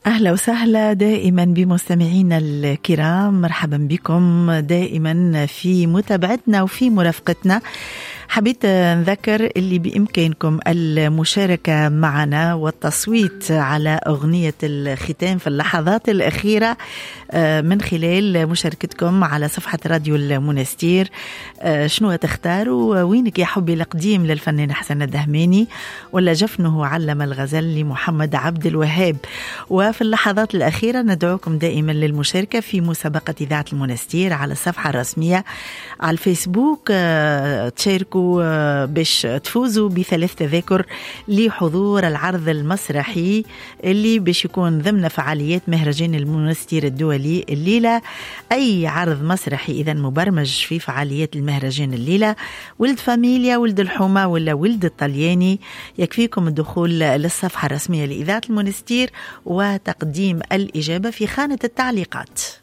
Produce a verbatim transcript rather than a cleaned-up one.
أهلا وسهلا دائما بمستمعينا الكرام، مرحبا بكم دائما في متابعتنا وفي مرافقتنا. حبيت نذكر اللي بإمكانكم المشاركة معنا والتصويت على أغنية الختام في اللحظات الأخيرة من خلال مشاركتكم على صفحة راديو المنستير. شنو تختاروا؟ وينك يا حبي القديم للفنان حسن الدهماني، ولا جفنه علم الغزل لمحمد عبد الوهاب؟ وفي اللحظات الأخيرة ندعوكم دائما للمشاركة في مسابقة إذاعة المنستير على الصفحة الرسمية على الفيسبوك. تشاركوا باش تفوزوا بثلاث تذاكر لحضور العرض المسرحي اللي باش يكون ضمن فعاليات مهرجان المنستير الدولي الليلة. أي عرض مسرحي إذا مبرمج في فعاليات المهرجان الليلة، ولد فاميليا، ولد الحومة، ولا ولد الطلياني، يكفيكم الدخول للصفحة الرسمية لإذاعة المنستير وتقديم الإجابة في خانة التعليقات.